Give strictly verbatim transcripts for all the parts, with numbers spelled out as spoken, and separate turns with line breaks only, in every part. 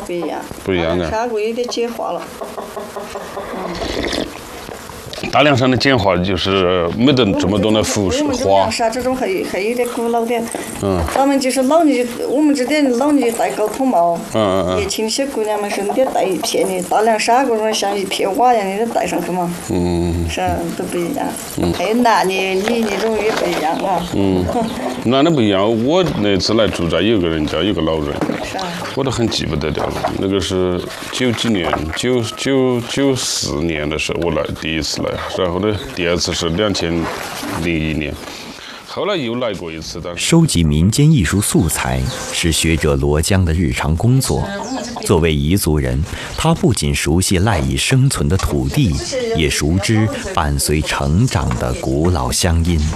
不一样，
不一样啊。
沙锅有点简化了。
嗯。大凉山的简化就是没得这么多的浮花。
我们这凉沙这种还还有点古老点。
嗯。
咱们就是老年，我们这点老年戴高筒帽。
嗯嗯嗯。
年轻些姑娘们身边戴一片的，大凉沙锅上像一片瓦一样的戴上去嘛。
嗯。
是都不一样。嗯。还有男的、女的这种也不一样啊。
嗯。男的不一样，我那次来住宅有个人家有个老人。
是啊。
我都很记不得了，那个是九几年，九九九四年的时候我来第一次来，然后呢，第二次是两千零一年，后来又来过一次。但
收集民间艺术素材是学者罗江的日常工作。作为彝族人，他不仅熟悉赖以生存的土地，也熟知伴随成长的古老乡音。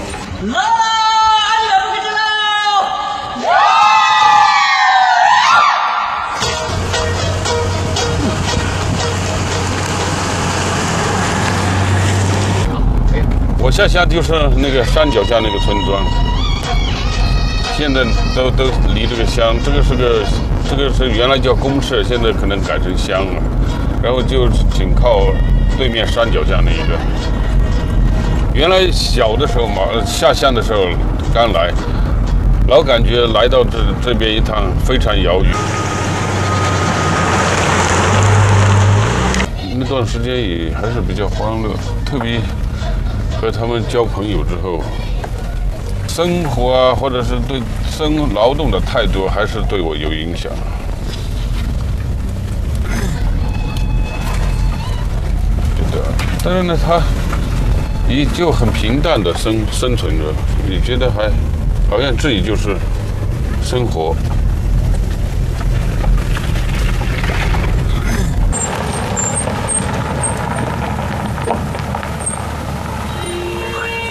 我下乡就是那个山脚下那个村庄，现在都都离这个乡，这个是个这个是原来叫公社，现在可能改成乡了，然后就紧靠对面山脚下那一个。原来小的时候嘛，下乡的时候刚来，老感觉来到这这边一趟非常遥远。那段时间也还是比较欢乐，特别。和他们交朋友之后，生活啊，或者是对生劳动的态度，还是对我有影响。对的，但是呢，他也就很平淡的生生存着，你觉得还好像自己就是生活。